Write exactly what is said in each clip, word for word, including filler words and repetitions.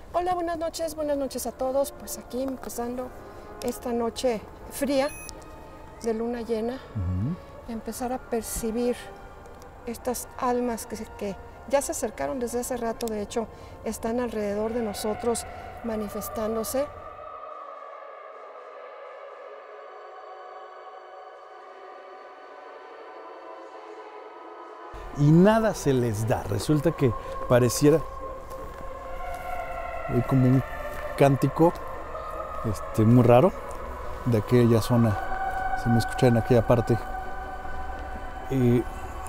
Hola, buenas noches, buenas noches a todos. Pues aquí empezando esta noche fría de luna llena, uh-huh. empezar a percibir estas almas que, que ya se acercaron desde hace rato, de hecho, están alrededor de nosotros manifestándose. Y nada se les da. Resulta que pareciera hay como un cántico este, muy raro de aquella zona. Se me escucha en aquella parte. Y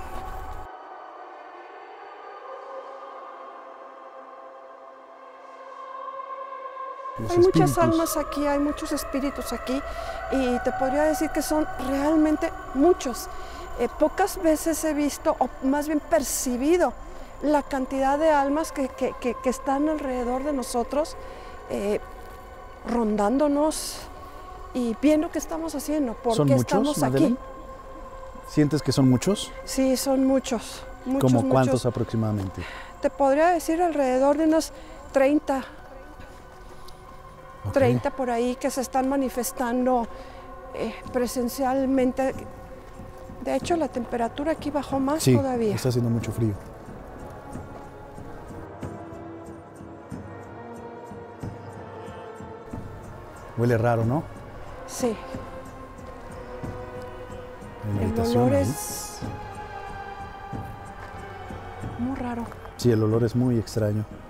hay muchas almas aquí, hay muchos espíritus aquí y te podría decir que son realmente muchos. Eh, pocas veces he visto, o más bien percibido, la cantidad de almas que, que, que, que están alrededor de nosotros, eh, rondándonos y viendo qué estamos haciendo, por qué estamos Madeleine? aquí. ¿Sientes que son muchos? Sí, son muchos. muchos ¿Cómo cuántos muchos. aproximadamente? Te podría decir alrededor de unos treinta. Okay. treinta por ahí que se están manifestando eh, presencialmente. De hecho, la temperatura aquí bajó más sí, todavía. Está haciendo mucho frío. Huele raro, ¿no? Sí. El olor ahí. es muy raro. Sí, el olor es muy extraño.